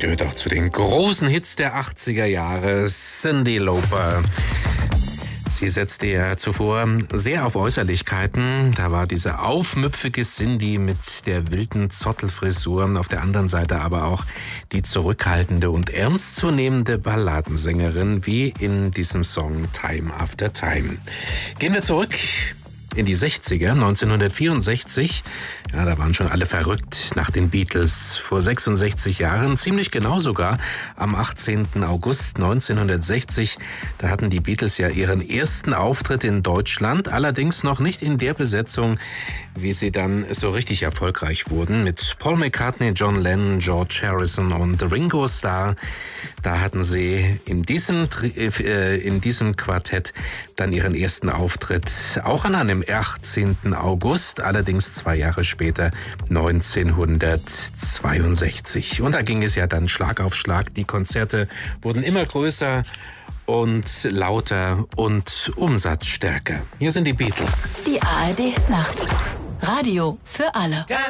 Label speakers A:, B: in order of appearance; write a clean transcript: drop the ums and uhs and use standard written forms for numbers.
A: Gehört auch zu den großen Hits der 80er Jahre, Cyndi Lauper. Sie setzte ja zuvor sehr auf Äußerlichkeiten. Da war diese aufmüpfige Cyndi mit der wilden Zottelfrisur. Auf der anderen Seite aber auch die zurückhaltende und ernstzunehmende Balladensängerin, wie in diesem Song Time After Time. Gehen wir zurück in die 60er, 1964. Ja, da waren schon alle verrückt nach den Beatles. Vor 66 Jahren, ziemlich genau sogar, am 18. August 1960, da hatten die Beatles ja ihren ersten Auftritt in Deutschland, allerdings noch nicht in der Besetzung, wie sie dann so richtig erfolgreich wurden, mit Paul McCartney, John Lennon, George Harrison und Ringo Starr. Da hatten sie in diesem Quartett dann ihren ersten Auftritt, auch an einem 18. August, allerdings 2 Jahre später, 1962. Und da ging es ja dann Schlag auf Schlag. Die Konzerte wurden immer größer und lauter und umsatzstärker. Hier sind die Beatles.
B: Die ARD Nacht. Radio für alle.